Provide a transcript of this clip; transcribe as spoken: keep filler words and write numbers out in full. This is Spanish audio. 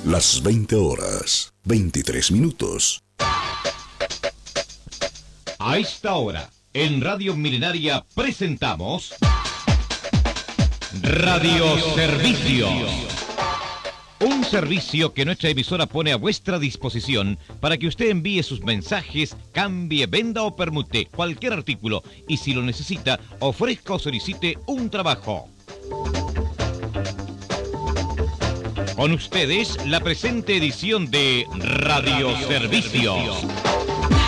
Las veinte horas, veintitrés minutos. A esta hora, en Radio Milenaria presentamos Radio Servicio. Un servicio que nuestra emisora pone a vuestra disposición para que usted envíe sus mensajes, cambie, venda o permute cualquier artículo y si lo necesita, ofrezca o solicite un trabajo. Con ustedes, la presente edición de Radio Servicio.